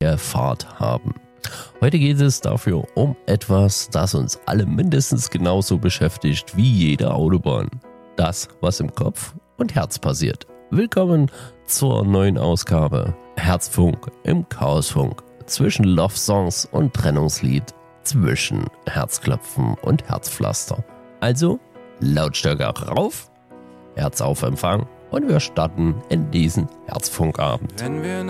richtige Fahrt haben. Heute geht es dafür um etwas, das uns alle mindestens genauso beschäftigt wie jede Autobahn. Das, was im Kopf und Herz passiert. Willkommen zur neuen Ausgabe Herzfunk im Chaosfunk. Zwischen Love Songs und Trennungslied, zwischen Herzklopfen und Herzpflaster. Also Lautstärke rauf, Herz auf Empfang und wir starten in diesen Herzfunkabend.